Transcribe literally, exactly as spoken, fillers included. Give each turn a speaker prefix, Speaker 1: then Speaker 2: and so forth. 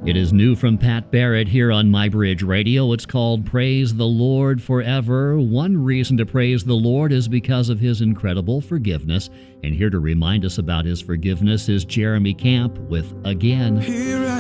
Speaker 1: It is new from Pat Barrett here on My Bridge Radio. It's called Praise the Lord Forever. One reason to praise the Lord is because of His incredible forgiveness. And here to remind us about His forgiveness is Jeremy Camp with Again. Here I